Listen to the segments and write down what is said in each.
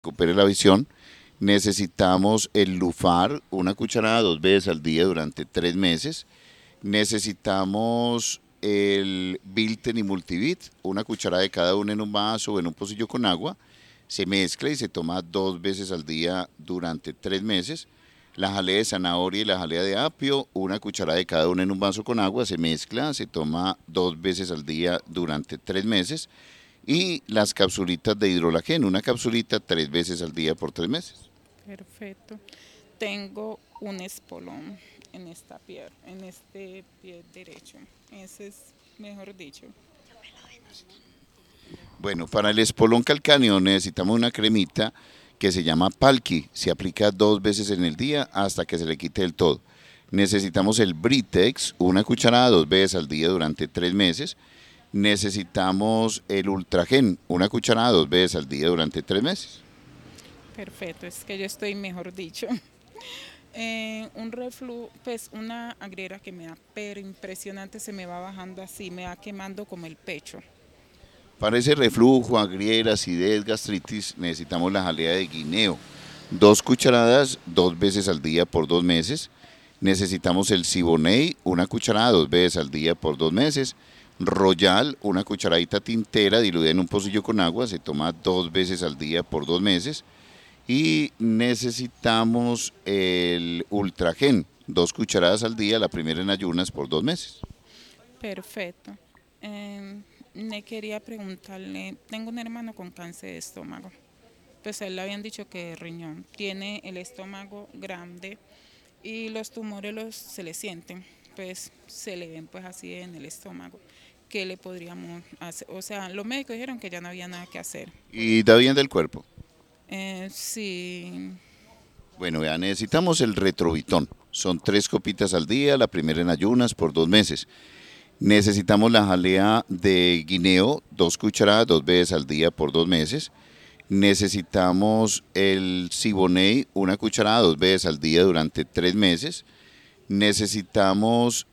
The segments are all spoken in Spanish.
recupere la visión. Necesitamos el Lufar, una cucharada 2 veces al día durante 3 meses. Necesitamos el Bilten y Multivit, una cucharada de cada uno en un vaso o en un pocillo con agua. Se mezcla y se toma 2 veces al día durante 3 meses. La jalea de zanahoria y la jalea de apio, una cucharada de cada una en un vaso con agua, se mezcla, se toma 2 veces al día durante 3 meses. Y las capsulitas de hidrolagén, una capsulita 3 veces al día por 3 meses. Perfecto. Tengo un espolón en esta pierna, en este pie derecho. Ese es, mejor dicho. Bueno, para el espolón calcáneo necesitamos una cremita que se llama Palki. Se aplica 2 veces en el día hasta que se le quite del todo. Necesitamos el Britex, una cucharada 2 veces al día durante 3 meses. Necesitamos el Ultragen, una cucharada 2 veces al día durante 3 meses. Perfecto, es que yo estoy, mejor dicho. Un reflujo, pues una agrera que me da, pero impresionante, se me va bajando así, me va quemando como el pecho. Para ese reflujo, agriera, acidez, gastritis, necesitamos la jalea de guineo. 2 cucharadas 2 veces al día por 2 meses. Necesitamos el Siboney, una cucharada 2 veces al día por 2 meses. Royal, una cucharadita tintera diluida en un pocillo con agua, se toma 2 veces al día por 2 meses. Y necesitamos el Ultragen, 2 cucharadas al día, la primera en ayunas por 2 meses. Perfecto. Me quería preguntarle, tengo un hermano con cáncer de estómago. Pues a él le habían dicho que riñón. Tiene el estómago grande y los tumores se le sienten, pues se le ven pues así en el estómago. ¿Qué le podríamos hacer? O sea, los médicos dijeron que ya no había nada que hacer. Y da bien del cuerpo. Sí, Bueno, vea, necesitamos el Retrovitón. Son 3 copitas al día, la primera en ayunas por 2 meses. Necesitamos la jalea de guineo, 2 cucharadas 2 veces al día por 2 meses. Necesitamos el Siboney, una cucharada 2 veces al día durante 3 meses. Necesitamos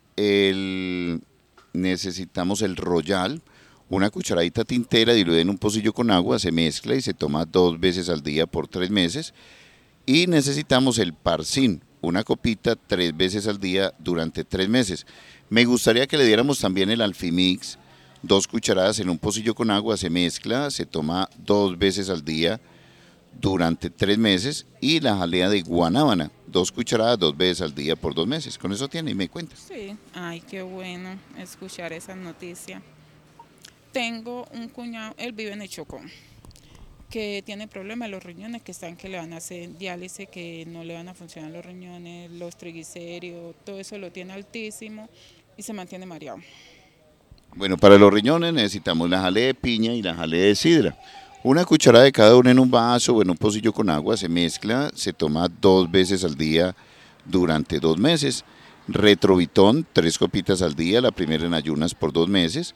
el, necesitamos el Royal, una cucharadita tintera diluida en un pocillo con agua, se mezcla y se toma 2 veces al día por 3 meses. Y necesitamos el Parsin, una copita 3 veces al día durante 3 meses. Me gustaría que le diéramos también el Alfimix, 2 cucharadas en un pocillo con agua, se mezcla, se toma 2 veces al día durante 3 meses. Y la jalea de guanábana, 2 cucharadas 2 veces al día por 2 meses. Con eso tiene y me cuenta. sí. Ay, qué bueno escuchar esa noticia. Tengo un cuñado, él vive en el Chocó, que tiene problemas en los riñones, que están que le van a hacer diálisis, que no le van a funcionar los riñones, los triglicéridos, todo eso lo tiene altísimo y se mantiene mareado. Bueno, para los riñones necesitamos la jalea de piña y la jalea de sidra. Una cucharada de cada una en un vaso o en un pocillo con agua, se mezcla, se toma 2 veces al día durante 2 meses. Retrovitón, 3 copitas al día, la primera en ayunas por 2 meses.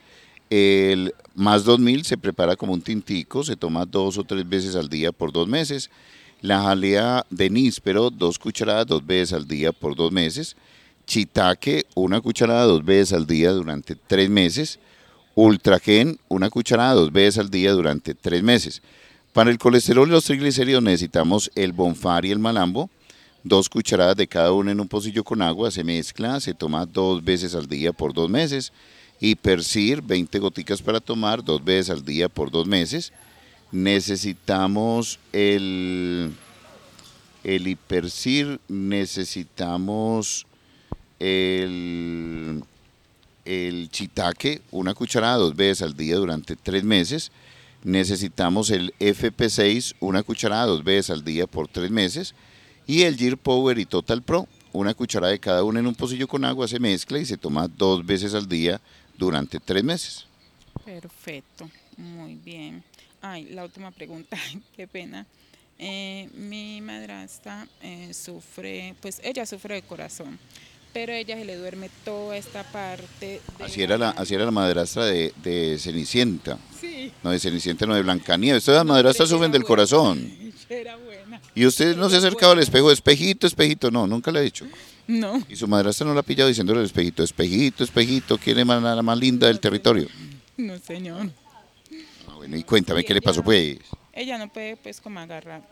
El más 2000 se prepara como un tintico, se toma 2 o 3 veces al día por 2 meses. La jalea de níspero, 2 cucharadas 2 veces al día por 2 meses. Chitaque, una cucharada 2 veces al día durante 3 meses. Ultragen, una cucharada 2 veces al día durante 3 meses. Para el colesterol y los triglicéridos necesitamos el Bonfar y el Malambo, 2 cucharadas de cada una en un pocillo con agua, se mezcla, se toma 2 veces al día por 2 meses. Y Persir, 20 goticas para tomar 2 veces al día por 2 meses. Necesitamos el Hipersir, necesitamos el, el Chitaque, una cucharada 2 veces al día durante 3 meses. Necesitamos el FP6, una cucharada 2 veces al día por 3 meses. Y el Gear Power y Total Pro, una cucharada de cada una en un pocillo con agua, se mezcla y se toma 2 veces al día durante 3 meses. Perfecto, muy bien. Ay, la última pregunta, qué pena. Mi madrastra sufre, pues ella sufre de corazón, pero a ella se le duerme toda esta parte de Así la era la, nariz. así era la madrastra de Cenicienta. Sí, No, de Cenicienta, no, de Blancanieves. Todas las no, pero madrastras ella sufren era del buena, corazón. ella era buena, Y usted no se ha ella es acercado al buena. espejo, espejito, espejito. No, nunca le ha dicho. No, Y su madrastra no la ha pillado diciéndole al espejito, espejito, espejito, ¿quién es la más linda del no, territorio? no, señor. Ah, bueno, y cuéntame Y qué le pasó ella, pues. ella no puede pues como agarrar,